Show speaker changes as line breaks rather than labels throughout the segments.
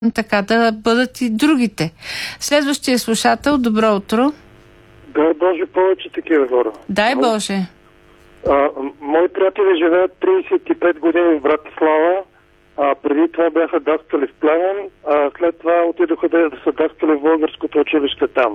така да бъдат и другите. Следващия слушател, добро утро.
Дай Боже повече такива хора.
Дай Боже.
Мои приятели живеят 35 години в Братислава. Преди това бяха даскали в Плевен, след това отидоха да са даскали в българското училище там.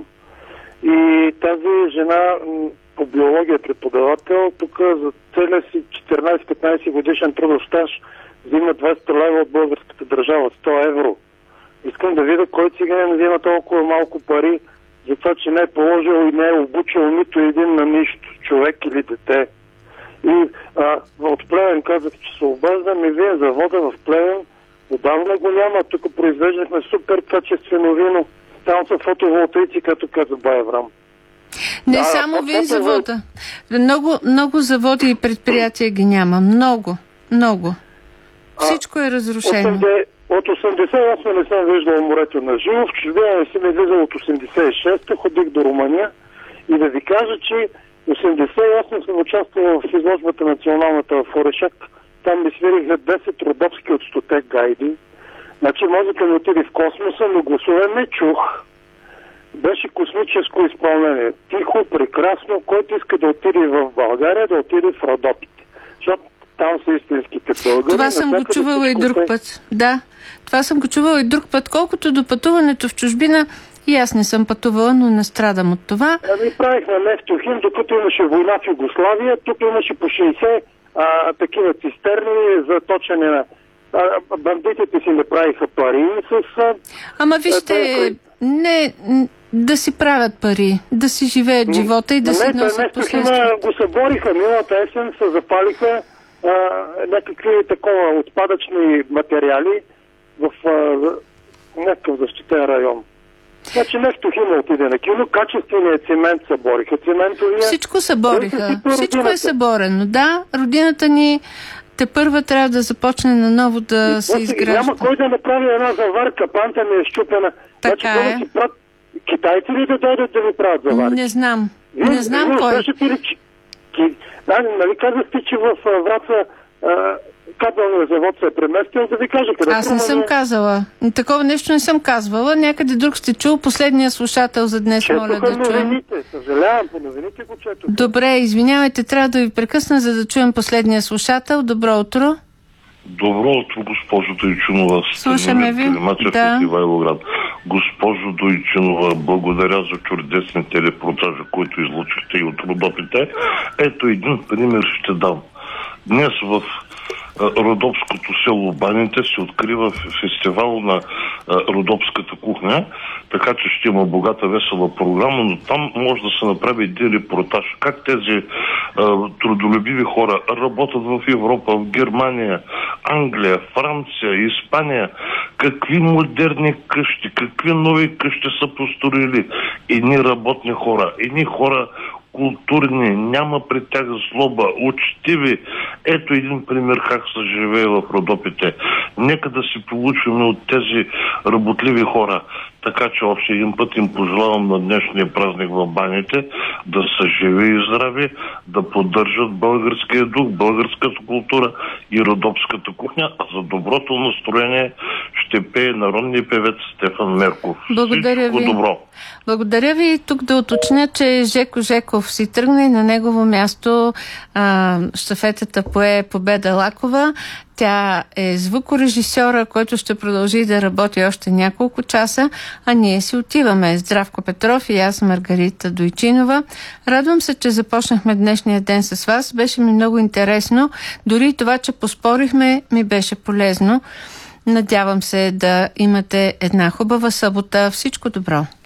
И тази жена по биология преподавател, тук за целия си 14-15 годишен трудов стаж взима 200 лева от българската държава, 100 евро. Искам да видя кой циганин взима толкова малко пари за това, че не е положил и не е обучил нито един на нищо, човек или дете. И от Плевен казах, че се обаждам и вие завода в Плевен отдавна го няма. Тук произвеждахме супер качествено вино. Там са фотоволтаици, като каза Байеврам.
Не само вие завода. Много заводи и предприятия ги няма. Много. Всичко е разрушено.
От 88 не съм виждал морето на живо. В чужбина не си ме влизал от 86-та. Ходих до Румъния. И да ви кажа, че 88 съм участвал в изложбата националната в Орешак. Там ми свириха 10 родопски от 100 гайди. Значи музика ми отиде в космоса, но гласове не чух. Беше космическо изпълнение. Тихо, прекрасно. Който иска да отиде в България, да отиде в Родопите. Защото там са истинските българи.
Това съм го чувала и друг път. Да, това съм го чувала и друг път. Колкото до пътуването в чужбина, и аз не съм пътувала, но не страдам от това.
Правихме Нефтохим, докато имаше война в Югославия. Тук имаше по 60 такива цистерни за точене на... бандитите си направиха пари с...
Ама вижте, не да си правят пари, да си живеят живота и да си носят последствията.
Го събориха, миналата есен се запалиха някакви такова отпадъчни материали в някакъв защитен район. Значи Нефтохим отиде на кино, качественият цемент събориха.
Всичко събориха. Всичко е съборено. Да, родината ни тепърва трябва да започне наново да се изгражда.
Няма кой да направи една заварка, панта ми е щупена.
Така
значи, китайци ли да дойдат да ви правят заварки?
Не знам. Не знам кой.
Нали казахте, че в Враца кабелният завод се е преместил, да ви кажа къде.
Аз не съм казала. Такова нещо не съм казвала. Някъде друг сте чул. Последния слушател за днес, моля да чуем.
Съжалявам, по новините го четох.
Добре, извинявайте, трябва да ви прекъсна, за да чуем последния слушател. Добро утро.
Добро утро, госпожо Дойчинова.
Слушаме ви.
Да. Госпожо Дойчинова, благодаря за чудесните репортажи, които излучихте и от Родопите. Ето един пример ще дам. Днес в Родопското село Баните се открива фестивал на родопската кухня, така че ще има богата весела програма, но там може да се направи един репортаж как тези трудолюбиви хора работят в Европа, в Германия, Англия, Франция, Испания, какви модерни къщи, какви нови къщи са построили. Едни работни хора, едни хора културни, няма при тях злоба, учтиви. Ето един пример как се живее в Родопите. Нека да си получим от тези работливи хора. Така че още един път им пожелавам на днешния празник в Баните да са живи и здрави, да поддържат българския дух, българската култура и родопската кухня, а за доброто настроение ще пее народния певец Стефан Мерков.
Благодаря ви.
Добро.
Благодаря ви. Тук да уточня, че Жеко Жеков си тръгна и на негово място щафетата пое Победа Лакова. Тя е звукорежисьора, който ще продължи да работи още няколко часа, а ние си отиваме. Здравко Петров и аз, Маргарита Дойчинова. Радвам се, че започнахме днешния ден с вас. Беше ми много интересно. Дори това, че поспорихме, ми беше полезно. Надявам се да имате една хубава събота. Всичко добро!